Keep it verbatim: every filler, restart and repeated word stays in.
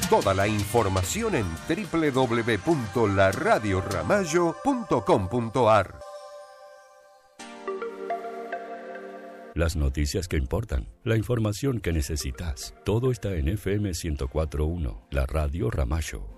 Toda la información en doble u doble u doble u punto la radio ramallo punto com punto a r. Las noticias que importan, la información que necesitas, todo está en F M ciento cuatro punto uno, la radio Ramallo.